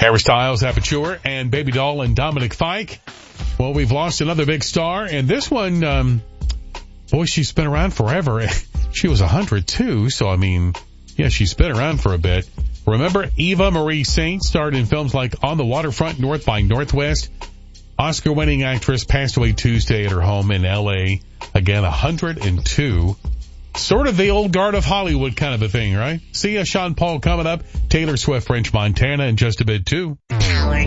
Harry Styles, Aperture, and Baby Doll and Dominic Fike. Well, we've lost another big star, and this one, boy, she's been around forever. She was 100 too, so I mean, yeah, she's been around for a bit. Remember, Eva Marie Saint starred in films like On the Waterfront, North by Northwest. Oscar-winning actress passed away Tuesday at her home in L.A. Again, 102. Sort of the old guard of Hollywood kind of a thing, right? See ya, Sean Paul coming up. Taylor Swift, French Montana in just a bit too.